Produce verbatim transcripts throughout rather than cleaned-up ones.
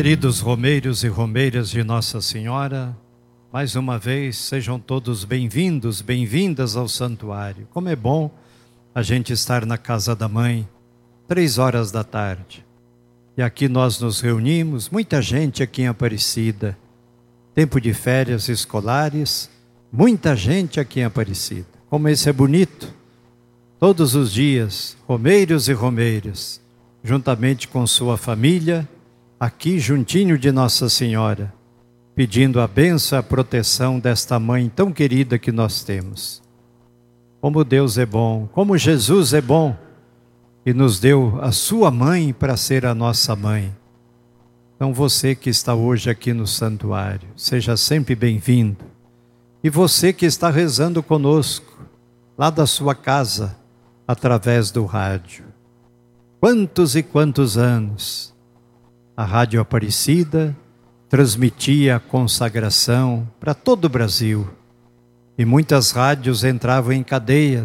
Queridos romeiros e romeiras de Nossa Senhora, mais uma vez sejam todos bem-vindos, bem-vindas ao santuário. Como é bom a gente estar na casa da mãe, três horas da tarde. E aqui nós nos reunimos, muita gente aqui em Aparecida. Tempo de férias escolares, muita gente aqui em Aparecida. Como esse é bonito. Todos os dias, romeiros e romeiras, juntamente com sua família, aqui juntinho de Nossa Senhora, pedindo a bênção e a proteção desta mãe tão querida que nós temos. Como Deus é bom, como Jesus é bom, e nos deu a sua mãe para ser a nossa mãe. Então você que está hoje aqui no santuário, seja sempre bem-vindo. E você que está rezando conosco, lá da sua casa, através do rádio. Quantos e quantos anos a Rádio Aparecida transmitia a consagração para todo o Brasil. E muitas rádios entravam em cadeia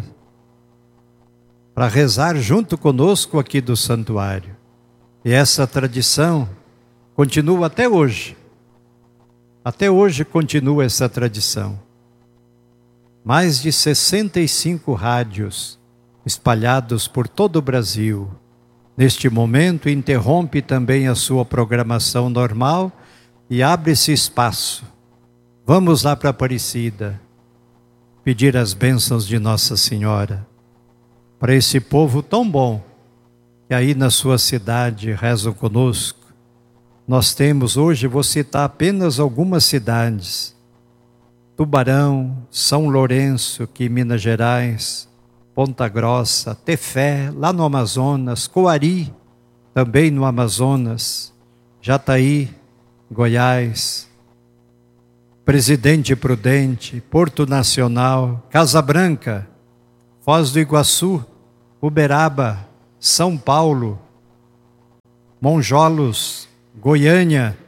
para rezar junto conosco aqui do santuário. E essa tradição continua até hoje. Até hoje continua essa tradição. Mais de sessenta e cinco rádios espalhados por todo o Brasil. Neste momento, interrompe também a sua programação normal e abre-se espaço. Vamos lá para Aparecida, pedir as bênçãos de Nossa Senhora, para esse povo tão bom, que aí na sua cidade rezam conosco. Nós temos hoje, vou citar apenas algumas cidades: Tubarão, São Lourenço, aqui em Minas Gerais, Ponta Grossa, Tefé, lá no Amazonas, Coari, também no Amazonas, Jataí, Goiás, Presidente Prudente, Porto Nacional, Casa Branca, Foz do Iguaçu, Uberaba, São Paulo, Monjolos, Goiânia,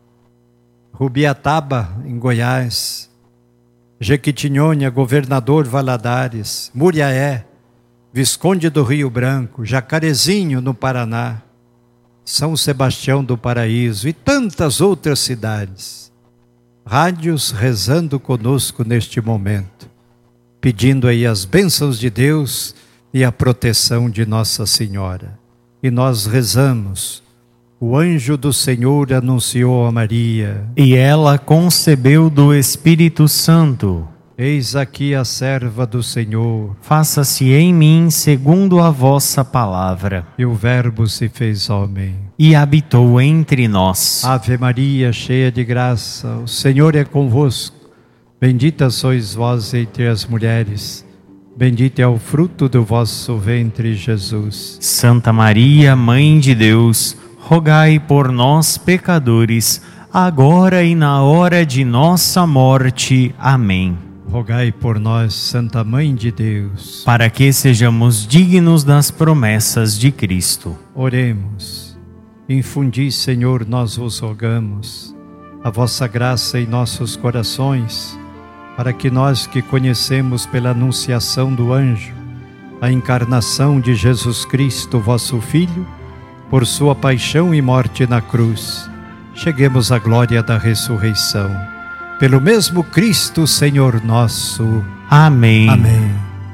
Rubiataba, em Goiás, Jequitinhonha, Governador Valadares, Muriaé, Visconde do Rio Branco, Jacarezinho, no Paraná, São Sebastião do Paraíso e tantas outras cidades. Rádios rezando conosco neste momento, pedindo aí as bênçãos de Deus e a proteção de Nossa Senhora. E nós rezamos: o anjo do Senhor anunciou a Maria, e ela concebeu do Espírito Santo. Eis aqui a serva do Senhor. Faça-se em mim segundo a vossa palavra. E o Verbo se fez homem e habitou entre nós. Ave Maria, cheia de graça, o Senhor é convosco. Bendita sois vós entre as mulheres. Bendito é o fruto do vosso ventre, Jesus. Santa Maria, Mãe de Deus, rogai por nós, pecadores, agora e na hora de nossa morte. Amém. Rogai por nós, Santa Mãe de Deus, para que sejamos dignos das promessas de Cristo. Oremos. Infundi, Senhor, nós vos rogamos, a vossa graça em nossos corações, para que nós que conhecemos pela anunciação do anjo a encarnação de Jesus Cristo, vosso Filho, por sua paixão e morte na cruz, cheguemos à glória da ressurreição. Pelo mesmo Cristo, Senhor nosso. Amém. Amém.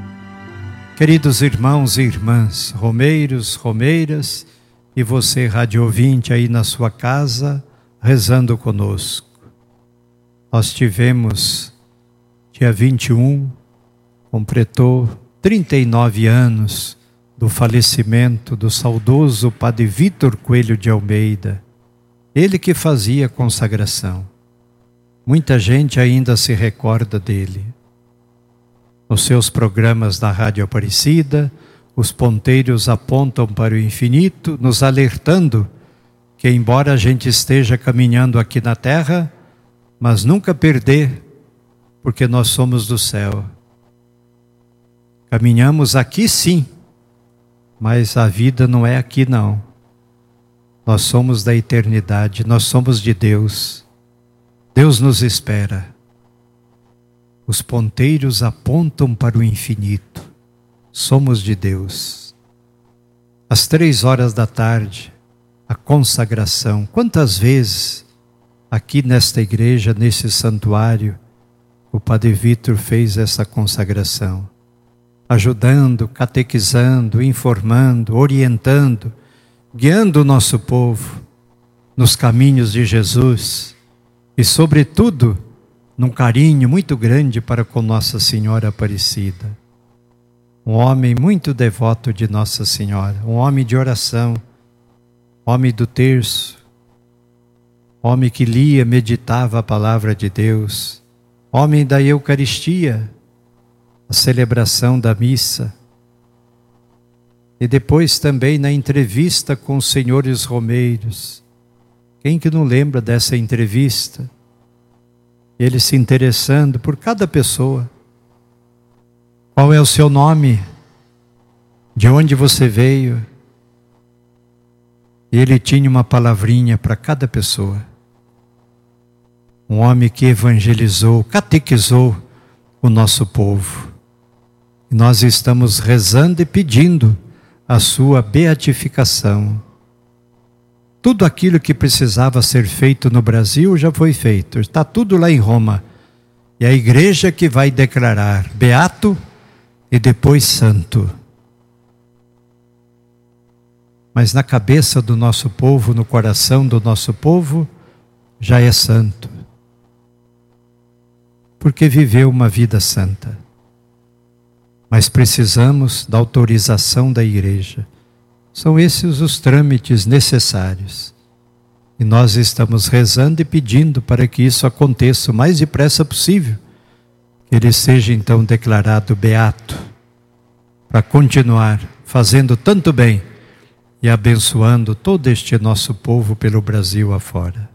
Queridos irmãos e irmãs, romeiros, romeiras, e você, rádio ouvinte aí na sua casa, rezando conosco. Nós tivemos, dia vinte e um, completou trinta e nove anos do falecimento do saudoso Padre Vítor Coelho de Almeida, ele que fazia consagração. Muita gente ainda se recorda dele. Nos seus programas na Rádio Aparecida, os ponteiros apontam para o infinito, nos alertando que, embora a gente esteja caminhando aqui na terra, mas nunca perder, porque nós somos do céu. Caminhamos aqui sim, mas a vida não é aqui não. Nós somos da eternidade, nós somos de Deus. Deus nos espera. Os ponteiros apontam para o infinito. Somos de Deus. Às três horas da tarde, a consagração. Quantas vezes aqui nesta igreja, nesse santuário, o Padre Vítor fez essa consagração, ajudando, catequizando, informando, orientando, guiando o nosso povo nos caminhos de Jesus e, sobretudo, num carinho muito grande para com Nossa Senhora Aparecida. Um homem muito devoto de Nossa Senhora, um homem de oração, homem do terço, homem que lia, meditava a palavra de Deus, homem da Eucaristia, a celebração da missa. E depois também na entrevista com os senhores romeiros. Quem que não lembra dessa entrevista? Ele se interessando por cada pessoa. Qual é o seu nome? De onde você veio? E ele tinha uma palavrinha para cada pessoa. Um homem que evangelizou, catequizou o nosso povo. E nós estamos rezando e pedindo a sua beatificação. Tudo aquilo que precisava ser feito no Brasil já foi feito. Está tudo lá em Roma. E a igreja que vai declarar beato e depois santo. Mas na cabeça do nosso povo, no coração do nosso povo, já é santo. Porque viveu uma vida santa. Mas precisamos da autorização da igreja. São esses os trâmites necessários. E nós estamos rezando e pedindo para que isso aconteça o mais depressa possível. Que ele seja então declarado beato, para continuar fazendo tanto bem e abençoando todo este nosso povo pelo Brasil afora.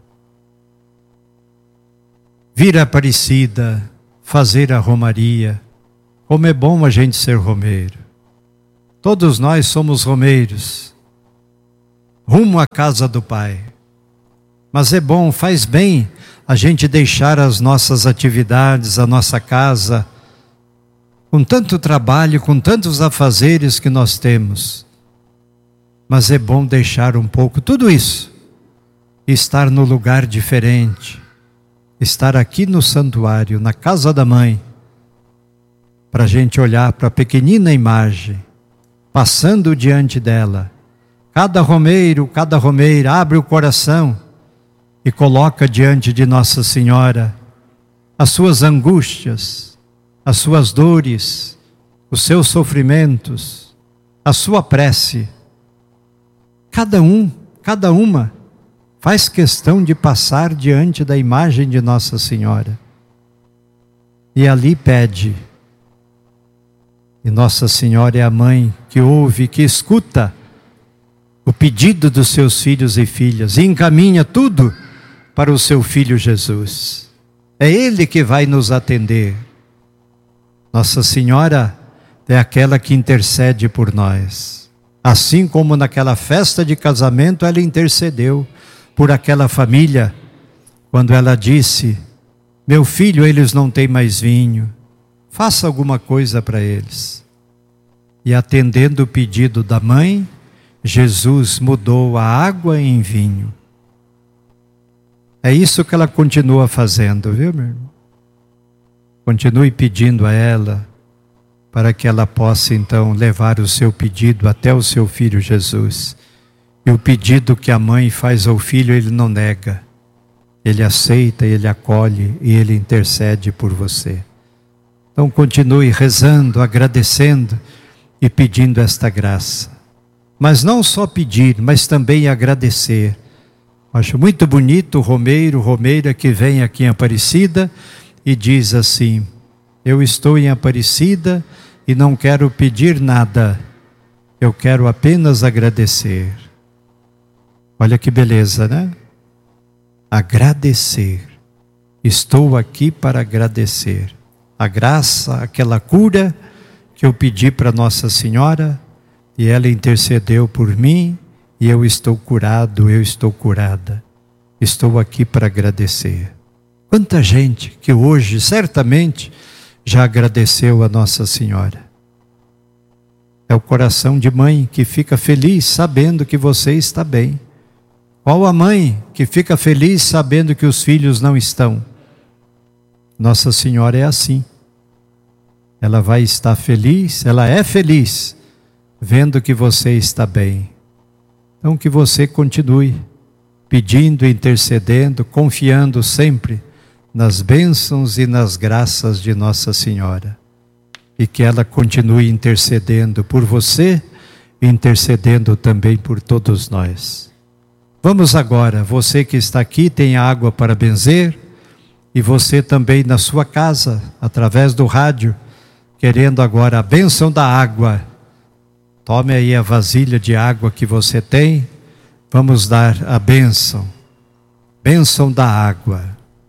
Vir a Aparecida, fazer a romaria, como é bom a gente ser romeiro. Todos nós somos romeiros, rumo à casa do Pai. Mas é bom, faz bem a gente deixar as nossas atividades, a nossa casa, com tanto trabalho, com tantos afazeres que nós temos. Mas é bom deixar um pouco tudo isso, estar no lugar diferente, estar aqui no santuário, na casa da mãe, para a gente olhar para a pequenina imagem, passando diante dela. Cada romeiro, cada romeira abre o coração e coloca diante de Nossa Senhora as suas angústias, as suas dores, os seus sofrimentos, a sua prece. Cada um, cada uma, faz questão de passar diante da imagem de Nossa Senhora. E ali pede. E Nossa Senhora é a mãe que ouve, que escuta o pedido dos seus filhos e filhas e encaminha tudo para o seu Filho Jesus. É Ele que vai nos atender. Nossa Senhora é aquela que intercede por nós. Assim como naquela festa de casamento ela intercedeu por aquela família, quando ela disse: meu filho, eles não têm mais vinho, faça alguma coisa para eles. E atendendo o pedido da mãe, Jesus mudou a água em vinho. É isso que ela continua fazendo, viu, meu irmão? Continue pedindo a ela, para que ela possa então levar o seu pedido até o seu Filho Jesus. E o pedido que a mãe faz ao filho, ele não nega. Ele aceita, ele acolhe e ele intercede por você. Então continue rezando, agradecendo e pedindo esta graça. Mas não só pedir, mas também agradecer. Acho muito bonito o romeiro, romeira que vem aqui em Aparecida e diz assim: eu estou em Aparecida e não quero pedir nada, eu quero apenas agradecer. Olha que beleza, né? Agradecer. Estou aqui para agradecer. A graça, aquela cura que eu pedi para Nossa Senhora e ela intercedeu por mim e eu estou curado, eu estou curada. Estou aqui para agradecer. Quanta gente que hoje certamente já agradeceu a Nossa Senhora. É o coração de mãe que fica feliz sabendo que você está bem. Qual a mãe que fica feliz sabendo que os filhos não estão? Nossa Senhora é assim. Ela vai estar feliz, ela é feliz, vendo que você está bem. Então que você continue pedindo, intercedendo, confiando sempre nas bênçãos e nas graças de Nossa Senhora. E que ela continue intercedendo por você e intercedendo também por todos nós. Vamos agora, você que está aqui tem água para benzer, e você também na sua casa, através do rádio, querendo agora a bênção da água. Tome aí a vasilha de água que você tem, vamos dar a bênção. Bênção da água.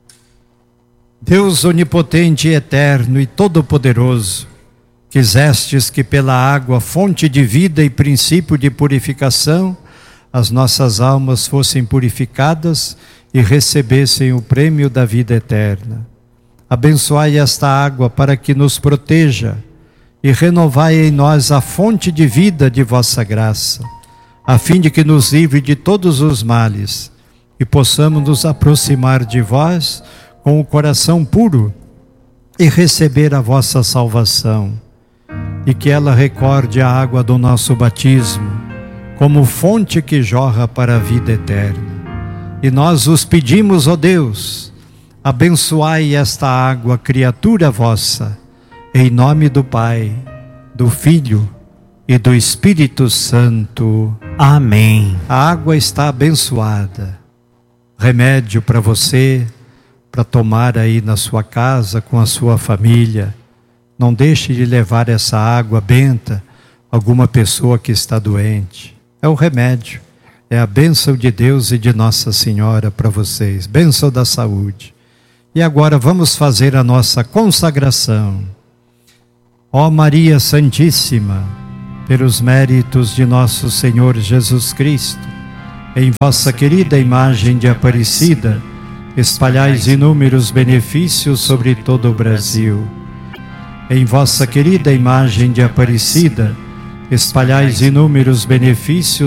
Deus onipotente e eterno e todo-poderoso, quisestes que pela água, fonte de vida e princípio de purificação, as nossas almas fossem purificadas e recebessem o prêmio da vida eterna. Abençoai esta água para que nos proteja e renovai em nós a fonte de vida de vossa graça, a fim de que nos livre de todos os males e possamos nos aproximar de vós com o coração puro e receber a vossa salvação, e que ela recorde a água do nosso batismo como fonte que jorra para a vida eterna. E nós os pedimos, ó Deus, abençoai esta água, criatura vossa, em nome do Pai, do Filho e do Espírito Santo. Amém. A água está abençoada. Remédio para você, para tomar aí na sua casa, com a sua família. Não deixe de levar essa água benta a alguma pessoa que está doente. É o remédio, é a bênção de Deus e de Nossa Senhora para vocês, bênção da saúde. E agora vamos fazer a nossa consagração. Ó Maria Santíssima, pelos méritos de nosso Senhor Jesus Cristo, em vossa querida imagem de Aparecida, espalhais inúmeros benefícios sobre todo o Brasil. Em vossa querida imagem de Aparecida, espalhais inúmeros benefícios